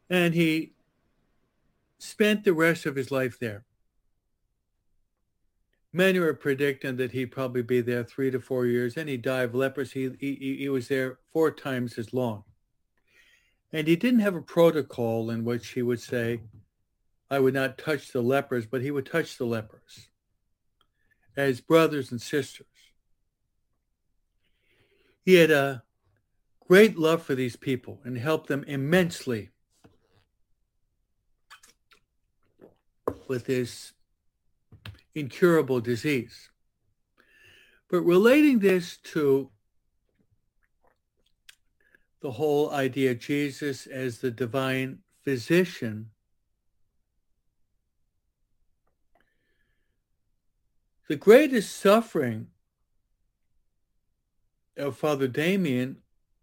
And he spent the rest of his life there. Many were predicting that he'd probably be there 3 to 4 years, and he died of leprosy. He was there 4 times as long. And he didn't have a protocol in which he would say, I would not touch the lepers, but he would touch the lepers as brothers and sisters. He had a great love for these people and helped them immensely with this incurable disease. But relating this to the whole idea of Jesus as the divine physician, the greatest suffering of Father Damien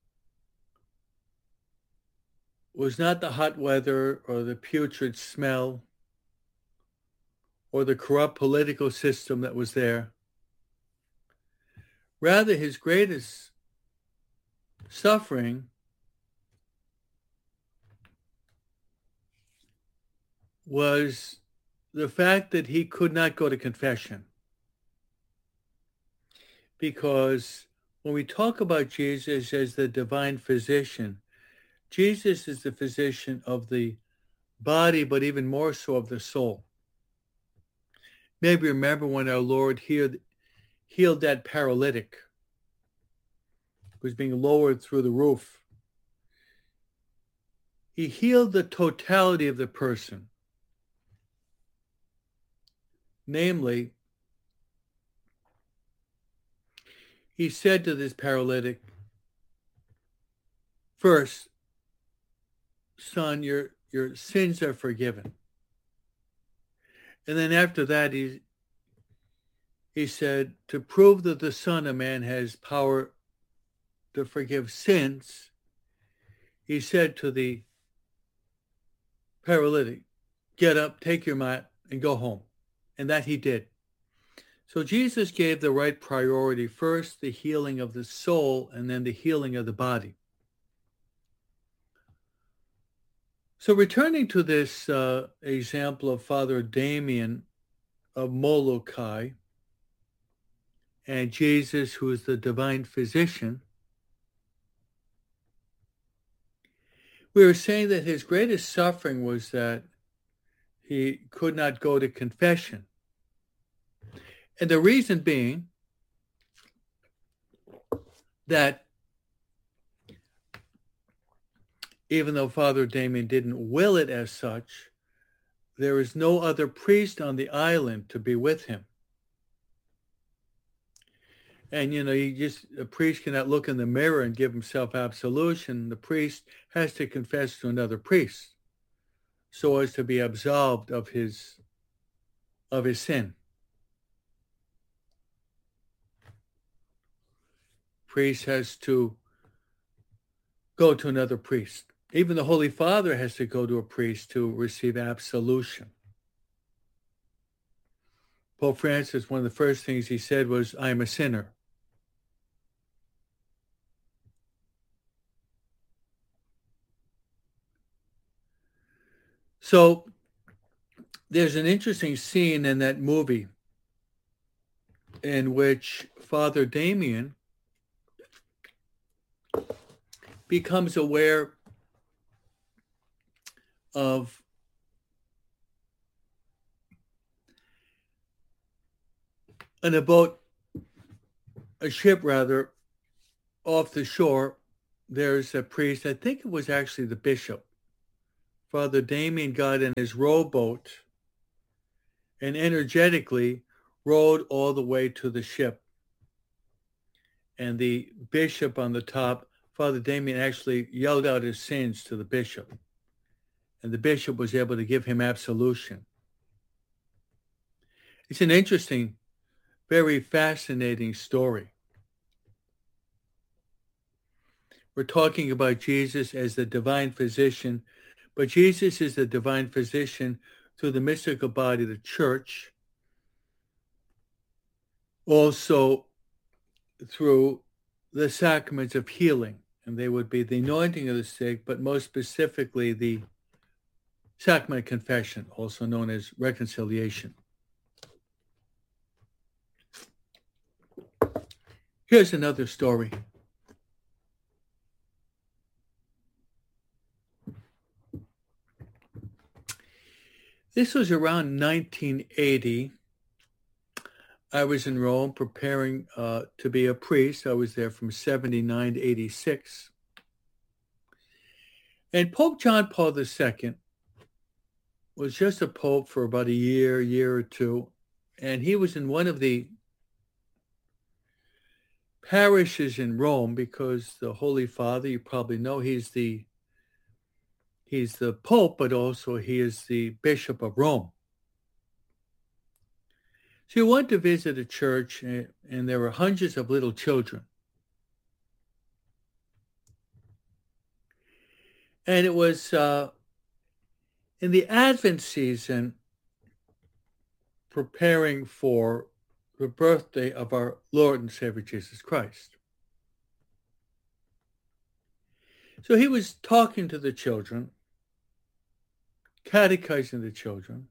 was not the hot weather or the putrid smell or the corrupt political system that was there. Rather, his greatest suffering was the fact that he could not go to confession. Because when we talk about Jesus as the divine physician, Jesus is the physician of the body, but even more so of the soul. Maybe remember when our Lord healed that paralytic who was being lowered through the roof. He healed the totality of the person. Namely, he said to this paralytic, first, son, your sins are forgiven. And then after that, he said, to prove that the Son of Man has power to forgive sins, he said to the paralytic, get up, take your mat, and go home. And that he did. So Jesus gave the right priority, first the healing of the soul, and then the healing of the body. So returning to this example of Father Damien of Molokai and Jesus, who is the divine physician, we were saying that his greatest suffering was that he could not go to confession. And the reason being that even though Father Damien didn't will it as such, there is no other priest on the island to be with him. And, a priest cannot look in the mirror and give himself absolution. The priest has to confess to another priest so as to be absolved of his sin. Priest has to go to another priest. Even the Holy Father has to go to a priest to receive absolution. Pope Francis, one of the first things he said was, I am a sinner. So there's an interesting scene in that movie in which Father Damien becomes aware of a ship off the shore. There's a priest, I think it was actually the bishop. Father Damien got in his rowboat and energetically rowed all the way to the ship. And the bishop on the top, Father Damien actually yelled out his sins to the bishop. And the bishop was able to give him absolution. It's an interesting, very fascinating story. We're talking about Jesus as the divine physician, but Jesus is the divine physician through the mystical body of the church, also through the sacraments of healing, and they would be the anointing of the sick, but most specifically the sacrament of confession, also known as reconciliation. Here's another story. This was around 1980. I was in Rome preparing to be a priest. I was there from 79 to 86. And Pope John Paul II was just a pope for about a year or two. And he was in one of the parishes in Rome because the Holy Father, you probably know, he's the Pope, but also he is the Bishop of Rome. So he went to visit a church, and there were hundreds of little children. And it was in the Advent season, preparing for the birthday of our Lord and Savior Jesus Christ. So he was talking to the children, catechizing the children.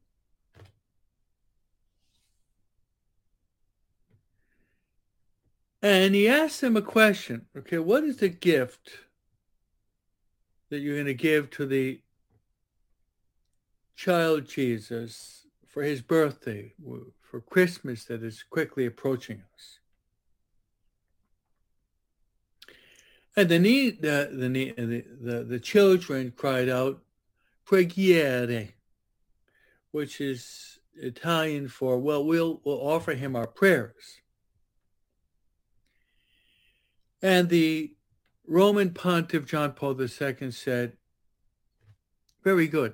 And he asked them a question. Okay, what is the gift that you're going to give to the child Jesus for his birthday, for Christmas that is quickly approaching us? And the children cried out, preghiere, which is Italian for, well, we'll offer him our prayers. And the Roman Pontiff John Paul II said, very good.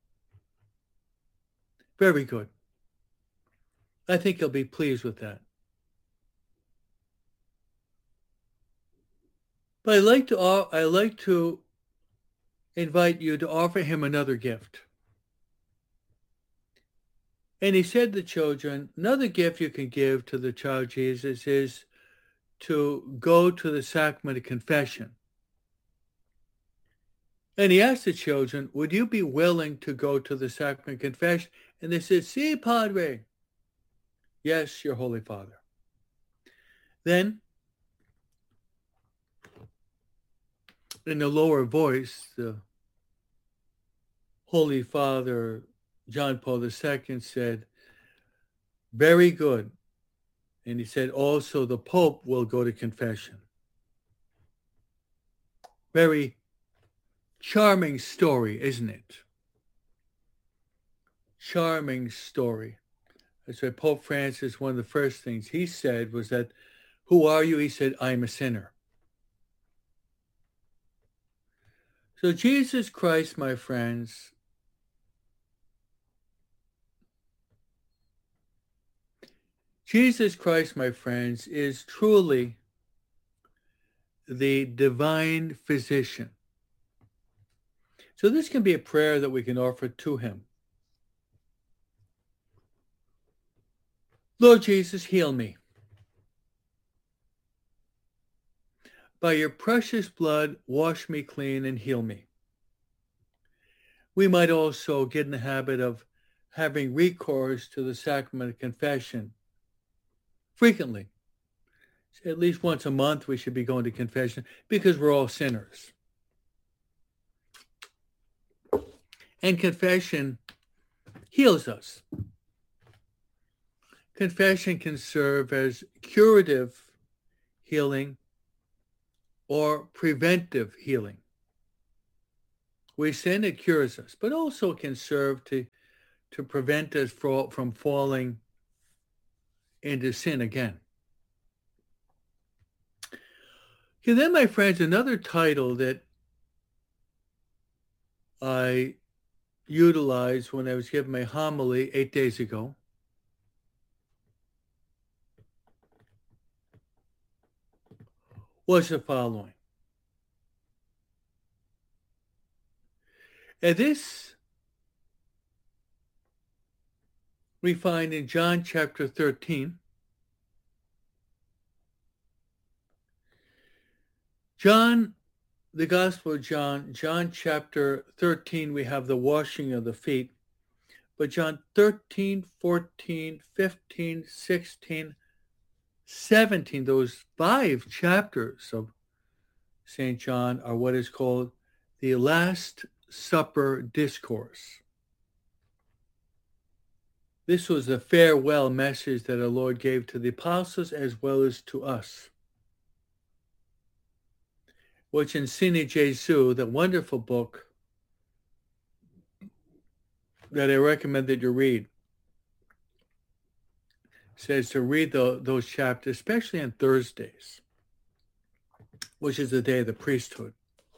Very good. I think he'll be pleased with that. But I like to invite you to offer him another gift. And he said to the children, another gift you can give to the child Jesus is to go to the sacrament of confession. And he asked the children, would you be willing to go to the sacrament of confession? And they said, Si, Padre. Yes, your Holy Father. Then, in a lower voice, the Holy Father, John Paul II, said, very good. And he said, also the Pope will go to confession. Very charming story, isn't it? Charming story. That's why Pope Francis, one of the first things he said was that, who are you? He said, I'm a sinner. So Jesus Christ, my friends, Jesus Christ, my friends, is truly the divine physician. So this can be a prayer that we can offer to him. Lord Jesus, heal me. By your precious blood, wash me clean and heal me. We might also get in the habit of having recourse to the sacrament of confession frequently. At least once a month we should be going to confession because we're all sinners. And confession heals us. Confession can serve as curative healing or preventive healing. We sin, it cures us, but also can serve to prevent us from falling into sin again. Okay, then, my friends, another title that I utilized when I was giving my homily 8 days ago was the following. And this we find in John chapter 13. John the Gospel of John, John chapter 13, we have the washing of the feet. But John 13, 14, 15, 16, 17, those 5 chapters of St. John are what is called the Last Supper Discourse. This was a farewell message that our Lord gave to the apostles as well as to us, which in Sine Jesu, the wonderful book that I recommend that you read, says to read those chapters, especially on Thursdays, which is the day of the priesthood.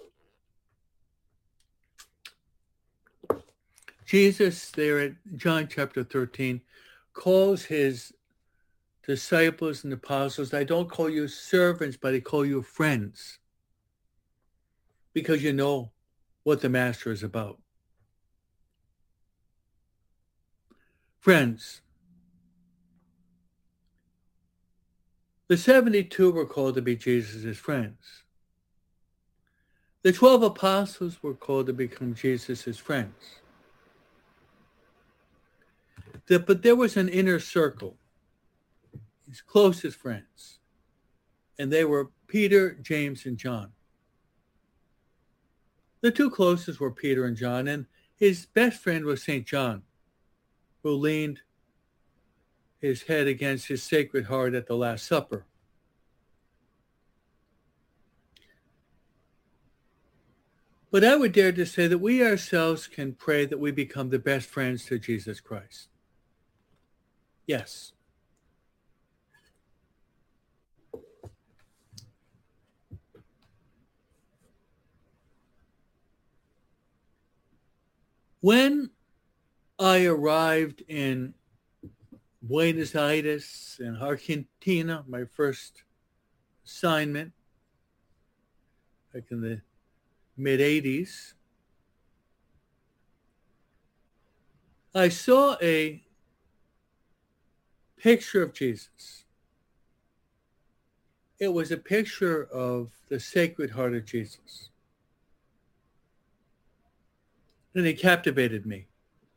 Jesus, there at John chapter 13, calls his disciples and apostles, I don't call you servants, but I call you friends, because you know what the master is about. Friends, the 72 were called to be Jesus' friends. The 12 apostles were called to become Jesus' friends. But there was an inner circle, his closest friends, and they were Peter, James, and John. The 2 closest were Peter and John, and his best friend was St. John, who leaned his head against his Sacred Heart at the Last Supper. But I would dare to say that we ourselves can pray that we become the best friends to Jesus Christ. Yes. When I arrived in Buenos Aires in Argentina, my first assignment back in the mid-'80s, I saw a picture of Jesus. It was a picture of the Sacred Heart of Jesus. And it captivated me.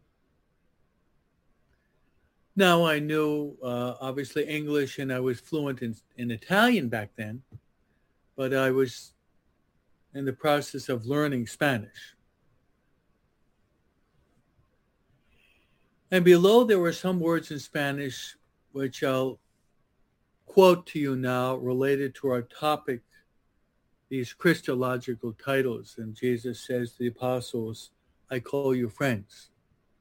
Now I knew, obviously, English, and I was fluent in Italian back then, but I was in the process of learning Spanish. And below there were some words in Spanish which I'll quote to you now related to our topic, these Christological titles. And Jesus says to the apostles, I call you friends.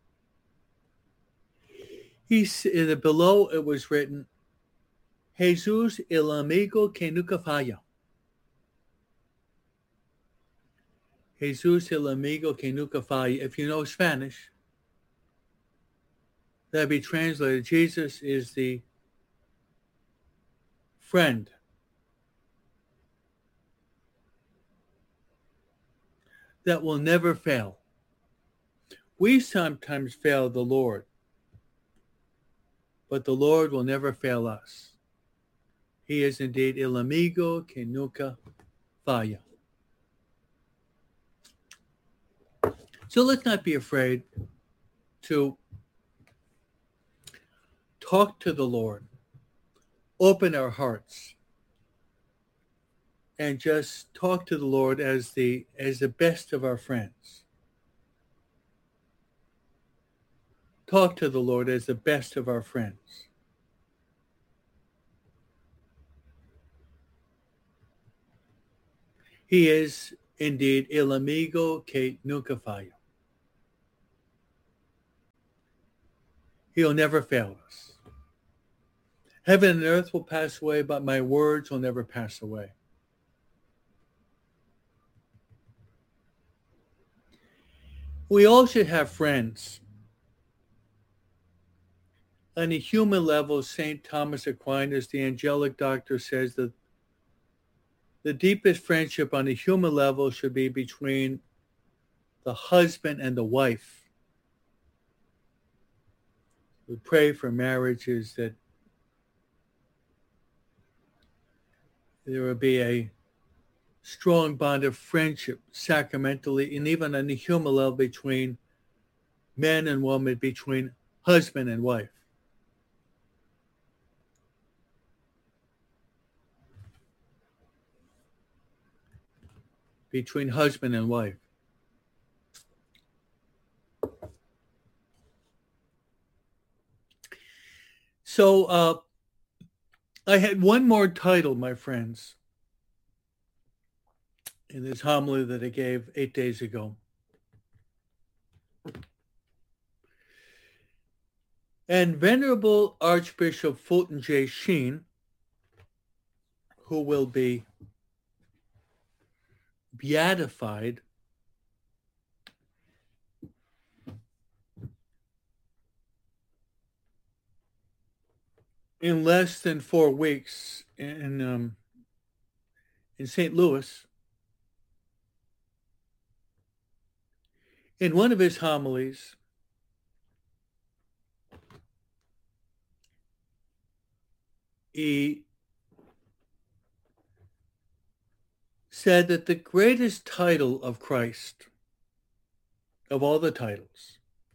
Below it was written, Jesús el amigo que nunca falla. Jesús el amigo que nunca falla. If you know Spanish, that'd be translated, Jesus is the friend that will never fail. We sometimes fail the Lord, but the Lord will never fail us. He is indeed el amigo que nunca falla. So let's not be afraid to talk to the Lord, open our hearts, and just talk to the Lord as the best of our friends. Talk to the Lord as the best of our friends. He is indeed el amigo que nunca falla. He'll never fail us. Heaven and earth will pass away, but my words will never pass away. We all should have friends. On a human level, St. Thomas Aquinas, the angelic doctor, says that the deepest friendship on a human level should be between the husband and the wife. We pray for marriages that there will be a strong bond of friendship, sacramentally, and even on a human level between man and woman, between husband and wife. Between husband and wife. So I had one more title, my friends, in this homily that I gave 8 days ago. And Venerable Archbishop Fulton J. Sheen, who will be beatified in less than 4 weeks in St. Louis, in one of his homilies, he said that the greatest title of Christ, of all the titles,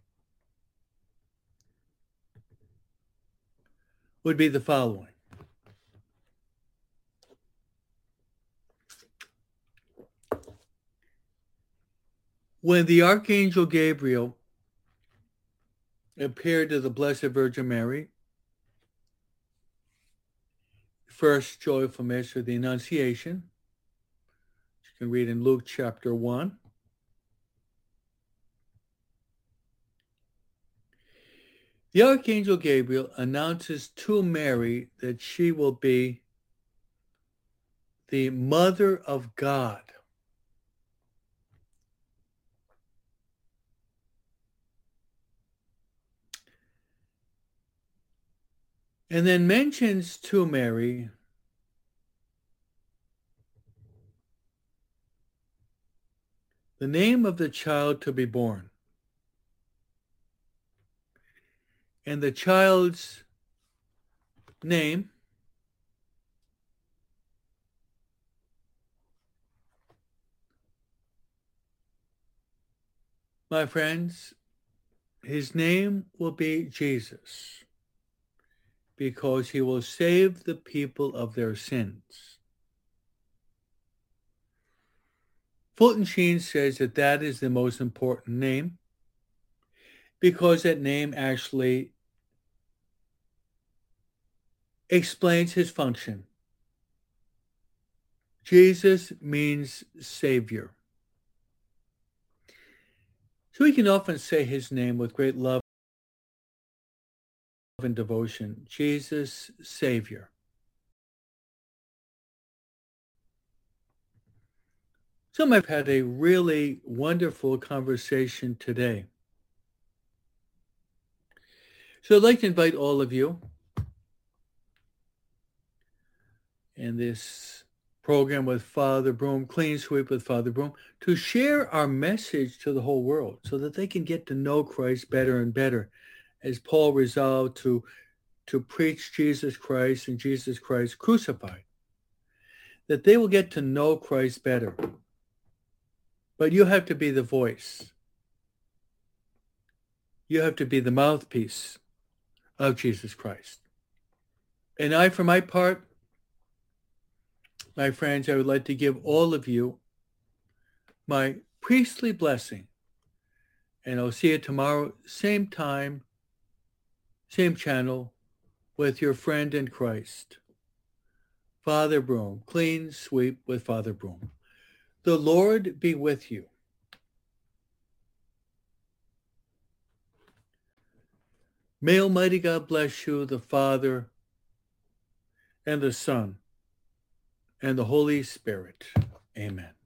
would be the following. When the Archangel Gabriel appeared to the Blessed Virgin Mary, first joyful mystery of the Annunciation, you can read in Luke chapter 1. The Archangel Gabriel announces to Mary that she will be the Mother of God. And then mentions to Mary the name of the child to be born. And the child's name my friends, his name will be Jesus, because he will save the people of their sins. Fulton Sheen says that that is the most important name, because that name actually explains his function. Jesus means Savior. So we can often say his name with great love and devotion. Jesus, Savior. So I've had a really wonderful conversation today. So I'd like to invite all of you in this program with Father Broom, Clean Sweep with Father Broom, to share our message to the whole world so that they can get to know Christ better and better, as Paul resolved to preach Jesus Christ and Jesus Christ crucified, that they will get to know Christ better. But you have to be the voice. You have to be the mouthpiece of Jesus Christ. And I, for my part, my friends, I would like to give all of you my priestly blessing. And I'll see you tomorrow, same time, same channel, with your friend in Christ, Father Broom, Clean Sweep with Father Broom. The Lord be with you. May Almighty God bless you, the Father, and the Son, and the Holy Spirit. Amen.